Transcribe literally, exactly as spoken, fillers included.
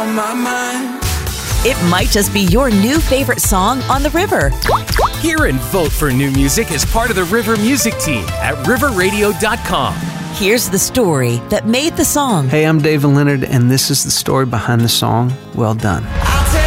on my mind. It might just be your new favorite song on the river. Hear and vote for new music as part of the River Music Team at river radio dot com. Here's the story that made the song. Hey, I'm David Leonard, and this is the story behind the song, Well Done.